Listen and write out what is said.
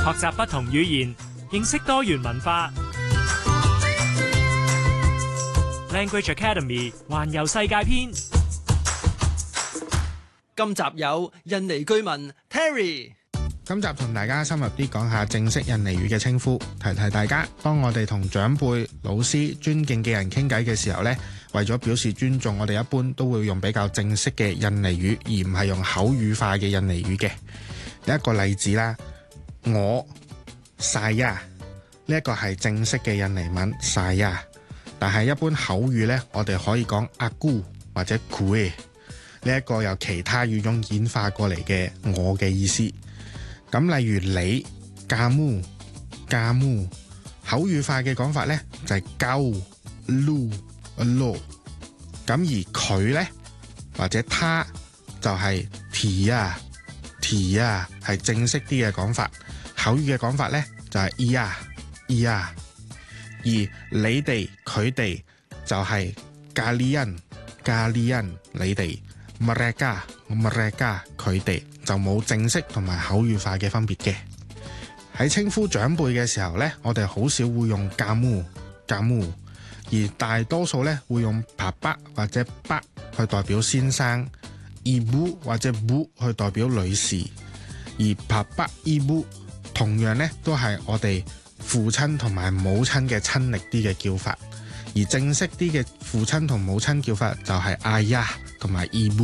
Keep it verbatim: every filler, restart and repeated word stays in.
學習不同語言，認識多元文化。Language Academy 環遊世界篇。 今集有印尼居民 Terry。 今集同大家深入啲講下正式印尼語嘅稱呼，提提大家，當我哋同長輩、老師、尊敬嘅人傾偈嘅時候呢，為咗表示尊重，我哋一般都會用比較正式嘅印尼語，而唔係用口語化嘅印尼語嘅。一個例子啦，我 saya 呢一個係正式嘅印尼文 saya， 但係一般口語呢，我哋可以講 aku 或者 kue， 呢一個由其他語種演化過嚟嘅我嘅意思。咁例如你 kamu kamu 口語化嘅講法呢，就係 kau lu lo， 咁而佢呢，或者他就係 dia dia 係正式啲嘅講法，口語嘅講法呢，就係 ia ia， 而你哋佢哋就係 kalian kalian 你哋， mereka mereka 佢哋，就冇正式同埋口語化嘅分別嘅。喺稱呼長輩嘅時候呢，我哋好少會用 kamu kamu， 而大多數呢會用爸爸或者伯去代表先生， ibu 或者 bu 去代表女士，而爸爸 ibu 同樣呢都係我哋父親同埋母親嘅親昵啲嘅叫法，而正式啲嘅父親同母親叫法就係 ayah 同埋 ibu。